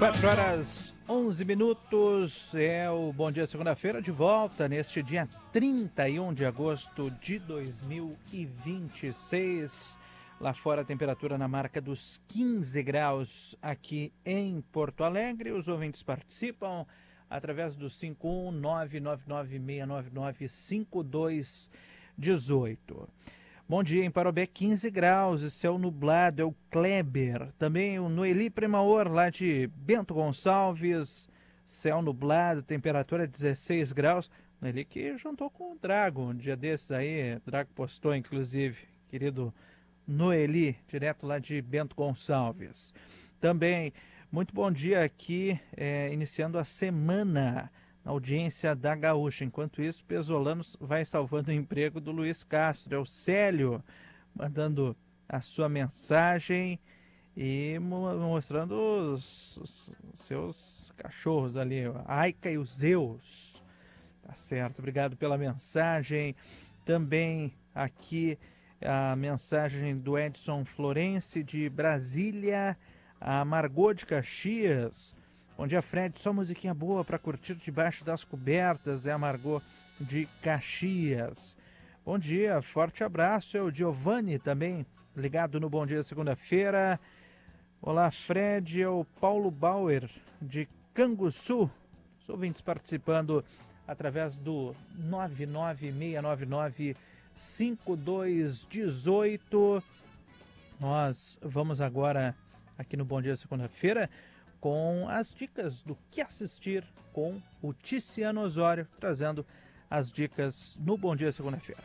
4h11, é o Bom Dia Segunda-feira, de volta neste dia 31 de agosto de 2026. Lá fora a temperatura na marca dos 15 graus aqui em Porto Alegre. Os ouvintes participam através do 51999995218. Bom dia, em Parobé, 15 graus e céu nublado, é o Kleber. Também o Noeli Primaor, lá de Bento Gonçalves, céu nublado, temperatura 16 graus. Noeli que juntou com o Drago, um dia desses aí, Drago postou inclusive, querido Noeli, direto lá de Bento Gonçalves. Também, muito bom dia aqui, iniciando a semana na audiência da Gaúcha. Enquanto isso, Pesolanos vai salvando o emprego do Luiz Castro. É o Célio mandando a sua mensagem e mostrando os seus cachorros ali, a Aika e o Zeus. Tá certo, obrigado pela mensagem. Também aqui a mensagem do Edson Florence de Brasília, a Margot de Caxias. Bom dia, Fred, só musiquinha boa para curtir debaixo das cobertas, é a Margot de Caxias. Bom dia, forte abraço, é o Giovanni também, ligado no Bom Dia Segunda-feira. Olá, Fred, é o Paulo Bauer de Canguçu, os ouvintes participando através do 996995218. Nós vamos agora aqui no Bom Dia Segunda-feira com as dicas do que assistir com o Ticiano Osório, trazendo as dicas no Bom Dia Segunda-feira.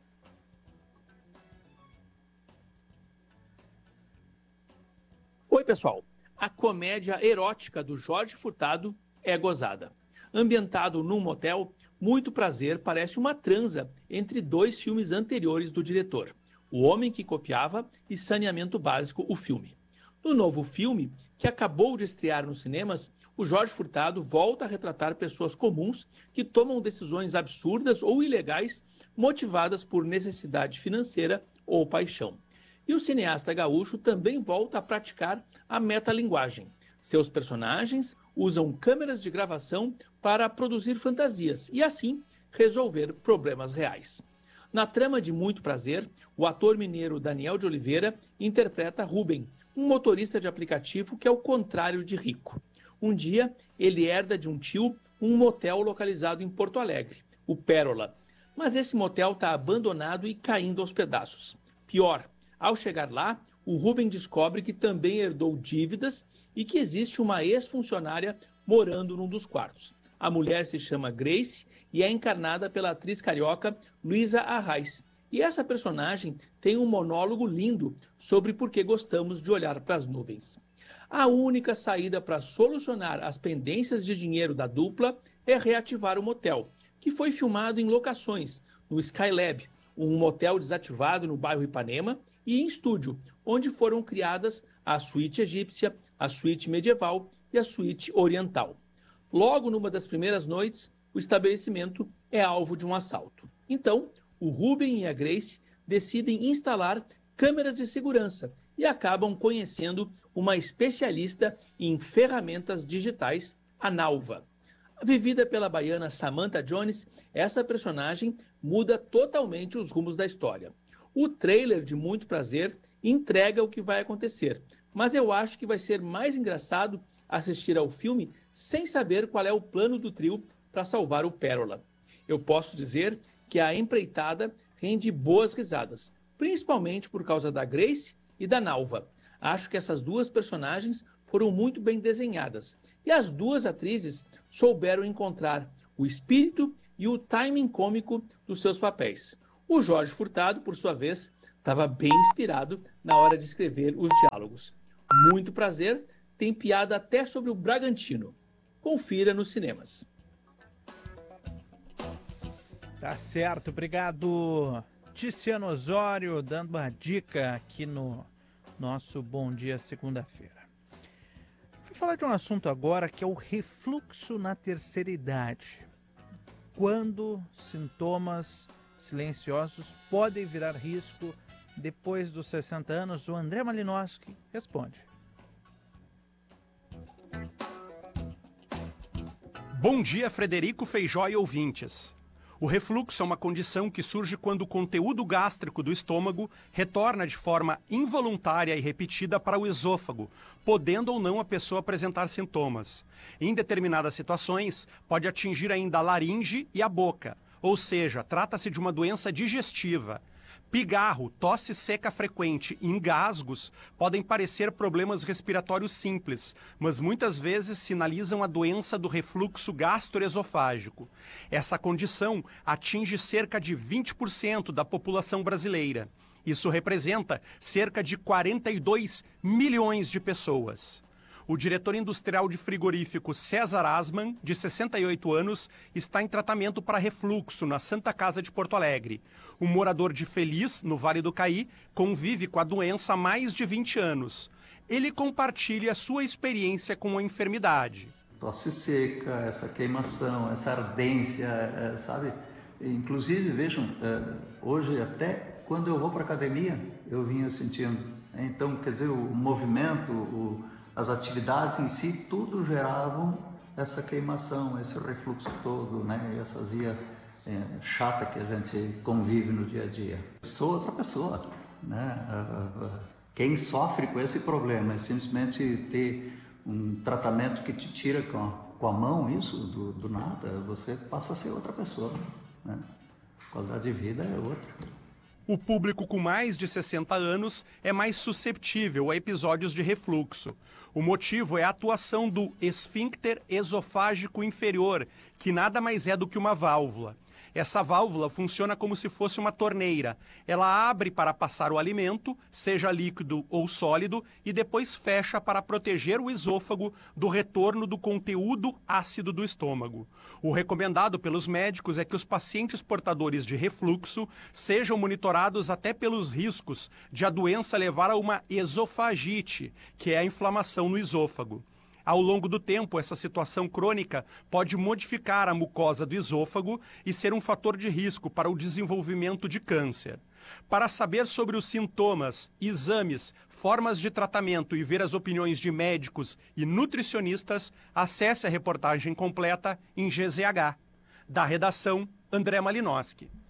Oi, pessoal. A comédia erótica do Jorge Furtado é gozada. Ambientado num motel, Muito Prazer parece uma transa entre dois filmes anteriores do diretor, O Homem que Copiava e Saneamento Básico, o filme. No novo filme, que acabou de estrear nos cinemas, o Jorge Furtado volta a retratar pessoas comuns que tomam decisões absurdas ou ilegais motivadas por necessidade financeira ou paixão. E o cineasta gaúcho também volta a praticar a metalinguagem. Seus personagens usam câmeras de gravação para produzir fantasias e, assim, resolver problemas reais. Na trama de Muito Prazer, o ator mineiro Daniel de Oliveira interpreta Rubem, um motorista de aplicativo que é o contrário de rico. Um dia, ele herda de um tio um motel localizado em Porto Alegre, o Pérola. Mas esse motel está abandonado e caindo aos pedaços. Pior, ao chegar lá, o Rubem descobre que também herdou dívidas e que existe uma ex-funcionária morando num dos quartos. A mulher se chama Grace e é encarnada pela atriz carioca Luísa Arraes. E essa personagem tem um monólogo lindo sobre por que gostamos de olhar para as nuvens. A única saída para solucionar as pendências de dinheiro da dupla é reativar o motel, que foi filmado em locações, no Skylab, um motel desativado no bairro Ipanema, e em estúdio, onde foram criadas a suíte egípcia, a suíte medieval e a suíte oriental. Logo numa das primeiras noites, o estabelecimento é alvo de um assalto. Então, o Rubem e a Grace decidem instalar câmeras de segurança e acabam conhecendo uma especialista em ferramentas digitais, a Nalva. Vivida pela baiana Samantha Jones, essa personagem muda totalmente os rumos da história. O trailer de Muito Prazer entrega o que vai acontecer, mas eu acho que vai ser mais engraçado assistir ao filme sem saber qual é o plano do trio para salvar o Pérola. Eu posso dizer que a empreitada rende boas risadas, principalmente por causa da Grace e da Nalva. Acho que essas duas personagens foram muito bem desenhadas e as duas atrizes souberam encontrar o espírito e o timing cômico dos seus papéis. O Jorge Furtado, por sua vez, estava bem inspirado na hora de escrever os diálogos. Muito Prazer tem piada até sobre o Bragantino. Confira nos cinemas. Tá certo, obrigado, Ticiano Osório, dando a dica aqui no nosso Bom Dia Segunda-feira. Vou falar de um assunto agora que é o refluxo na terceira idade. Quando sintomas silenciosos podem virar risco depois dos 60 anos, o André Malinowski responde. Bom dia, Frederico Feijó e ouvintes. O refluxo é uma condição que surge quando o conteúdo gástrico do estômago retorna de forma involuntária e repetida para o esôfago, podendo ou não a pessoa apresentar sintomas. Em determinadas situações, pode atingir ainda a laringe e a boca, ou seja, trata-se de uma doença digestiva. Pigarro, tosse seca frequente e engasgos podem parecer problemas respiratórios simples, mas muitas vezes sinalizam a doença do refluxo gastroesofágico. Essa condição atinge cerca de 20% da população brasileira. Isso representa cerca de 42 milhões de pessoas. O diretor industrial de frigorífico César Asman, de 68 anos, está em tratamento para refluxo na Santa Casa de Porto Alegre. Um morador de Feliz, no Vale do Caí, convive com a doença há mais de 20 anos. Ele compartilha a sua experiência com a enfermidade. Tosse seca, essa queimação, essa ardência, sabe? Inclusive, vejam, hoje até quando eu vou para a academia, eu vinha sentindo. Então, quer dizer, o movimento, as atividades em si, tudo geravam essa queimação, esse refluxo todo, né? E essa azia chata que a gente convive no dia a dia. Eu sou outra pessoa, né? Quem sofre com esse problema é simplesmente ter um tratamento que te tira com a mão, isso, do nada, você passa a ser outra pessoa, né? A qualidade de vida é outra. O público com mais de 60 anos é mais susceptível a episódios de refluxo. O motivo é a atuação do esfíncter esofágico inferior, que nada mais é do que uma válvula. Essa válvula funciona como se fosse uma torneira. Ela abre para passar o alimento, seja líquido ou sólido, e depois fecha para proteger o esôfago do retorno do conteúdo ácido do estômago. O recomendado pelos médicos é que os pacientes portadores de refluxo sejam monitorados até pelos riscos de a doença levar a uma esofagite, que é a inflamação no esôfago. Ao longo do tempo, essa situação crônica pode modificar a mucosa do esôfago e ser um fator de risco para o desenvolvimento de câncer. Para saber sobre os sintomas, exames, formas de tratamento e ver as opiniões de médicos e nutricionistas, acesse a reportagem completa em GZH. Da redação, André Malinowski.